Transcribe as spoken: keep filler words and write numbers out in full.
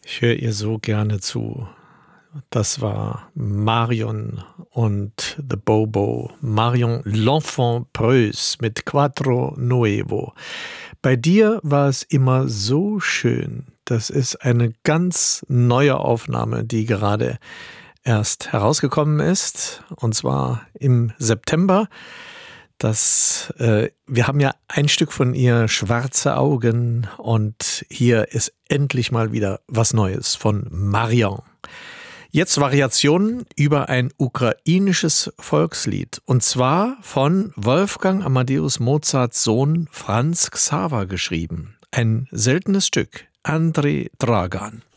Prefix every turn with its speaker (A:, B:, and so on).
A: Ich höre ihr so gerne zu. Das war Marion und The Bobo. Marion L'Enfant Preuss mit Quattro Nuevo. Bei dir war es immer so schön. Das ist eine ganz neue Aufnahme, die gerade erst herausgekommen ist. Und zwar im September. Das, äh, wir haben ja ein Stück von ihr, Schwarze Augen, und hier ist endlich mal wieder was Neues von Marion. Jetzt Variationen über ein ukrainisches Volkslied, und zwar von Wolfgang Amadeus Mozarts Sohn Franz Xaver geschrieben. Ein seltenes Stück, Andrei Dragan.